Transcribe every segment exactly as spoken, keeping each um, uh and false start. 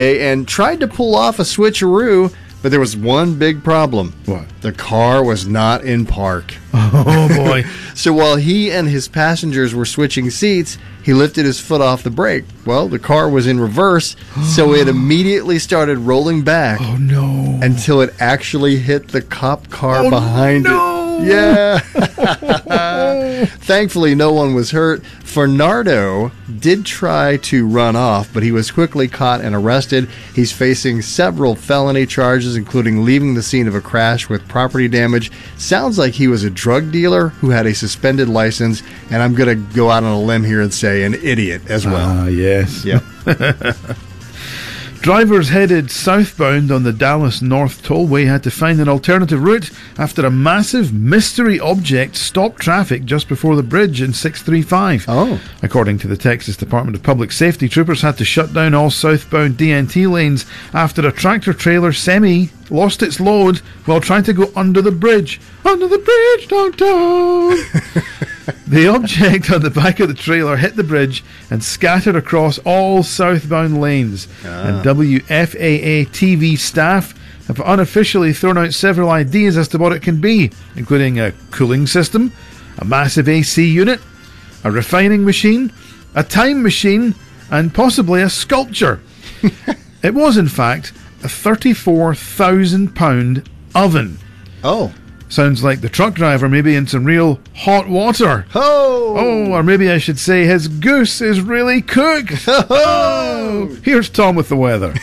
and tried to pull off a switcheroo, but there was one big problem. What? The car was not in park. Oh, boy. So while he and his passengers were switching seats, he lifted his foot off the brake. Well, the car was in reverse, so it immediately started rolling back. Oh, no. Until it actually hit the cop car oh, behind no. it. Yeah. Thankfully, no one was hurt. Fernando did try to run off, but he was quickly caught and arrested. He's facing several felony charges, including leaving the scene of a crash with property damage. Sounds like he was a drug dealer who had a suspended license, and I'm going to go out on a limb here and say an idiot as well. Ah, yes. Yep. Drivers headed southbound on the Dallas North Tollway had to find an alternative route after a massive mystery object stopped traffic just before the bridge in six thirty-five. Oh. According to the Texas Department of Public Safety, troopers had to shut down all southbound D N T lanes after a tractor-trailer semi lost its load while trying to go under the bridge. Under the bridge downtown! The object on the back of the trailer hit the bridge and scattered across all southbound lanes. Ah. And W F A A T V staff have unofficially thrown out several ideas as to what it can be, including a cooling system, a massive A C unit, a refining machine, a time machine, and possibly a sculpture. It was, in fact, a thirty-four thousand pound oven. Oh. Sounds like the truck driver may be in some real hot water. Oh! Oh, or maybe I should say his goose is really cooked. Oh! Here's Tom with the weather.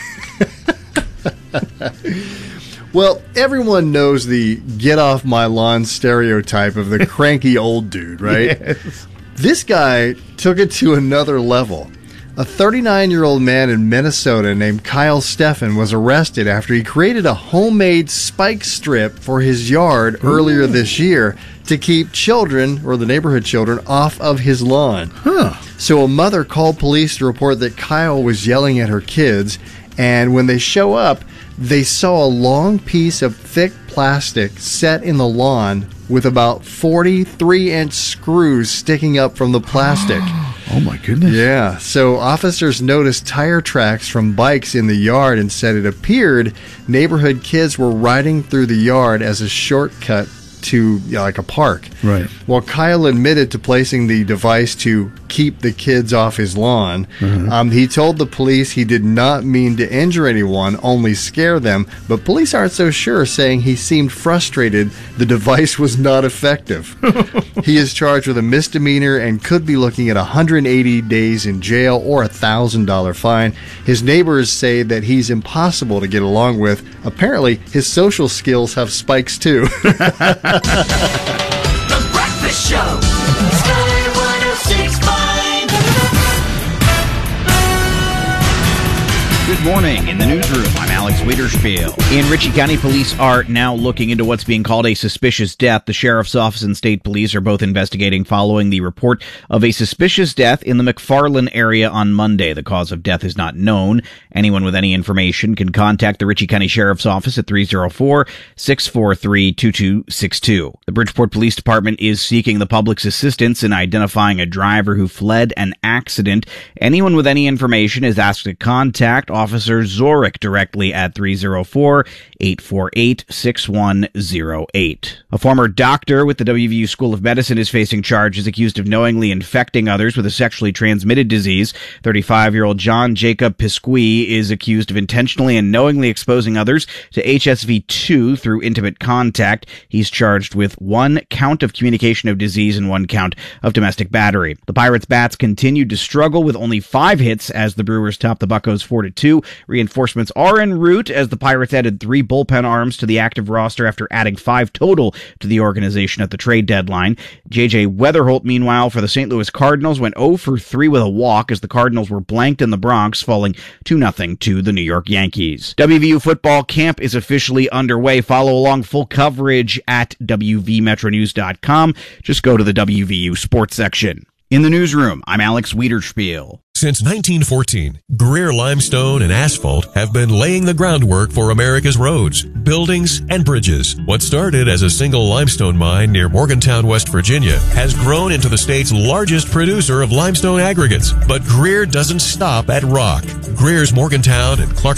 Well, everyone knows the get off my lawn stereotype of the cranky old dude, right? Yes. This guy took it to another level. A thirty-nine-year-old man in Minnesota named Kyle Steffen was arrested after he created a homemade spike strip for his yard Ooh. earlier this year to keep children, or the neighborhood children, off of his lawn. Huh. So a mother called police to report that Kyle was yelling at her kids, and when they show up, they saw a long piece of thick plastic set in the lawn with about forty-three inch screws sticking up from the plastic. Oh, my goodness. Yeah. So officers noticed tire tracks from bikes in the yard and said it appeared neighborhood kids were riding through the yard as a shortcut to, you know, like a park. Right. Well, Kyle admitted to placing the device to keep the kids off his lawn. Mm-hmm. Um, he told the police he did not mean to injure anyone, only scare them. But police aren't so sure, saying he seemed frustrated the device was not effective. He is charged with a misdemeanor and could be looking at one hundred eighty days in jail or a one thousand dollars fine. His neighbors say that he's impossible to get along with. Apparently, his social skills have spikes too. The Breakfast Show. Sky one oh six point five. Good morning. In the newsroom, I'm Alex Wiederspiel. In Ritchie County, police are now looking into what's being called a suspicious death. The sheriff's office and state police are both investigating following the report of a suspicious death in the McFarland area on Monday. The cause of death is not known. Anyone with any information can contact the Ritchie County Sheriff's Office at three oh four, six four three, two two six two. The Bridgeport Police Department is seeking the public's assistance in identifying a driver who fled an accident. Anyone with any information is asked to contact Officer Zorik directly at three oh four, eight four eight, six one oh eight. A former doctor with the W V U School of Medicine is facing charges accused of knowingly infecting others with a sexually transmitted disease. thirty-five-year-old John Jacob Pisqui is accused of intentionally and knowingly exposing others to H S V two through intimate contact. He's charged with one count of communication of disease and one count of domestic battery. The Pirates bats continued to struggle with only five hits as the Brewers topped the Buccos four to two. Reinforcements are en route as the Pirates added three bullpen arms to the active roster after adding five total to the organization at the trade deadline. J J Weatherholt, meanwhile, for the Saint Louis Cardinals, went oh for three with a walk as the Cardinals were blanked in the Bronx, falling two nothing to the New York Yankees. W V U football camp is officially underway. Follow along full coverage at W V Metro News dot com. Just go to the W V U sports section. In the newsroom, I'm Alex Wiederspiel. Since nineteen fourteen, Greer Limestone and Asphalt have been laying the groundwork for America's roads, buildings, and bridges. What started as a single limestone mine near Morgantown, West Virginia, has grown into the state's largest producer of limestone aggregates. But Greer doesn't stop at rock. Greer's Morgantown and Clark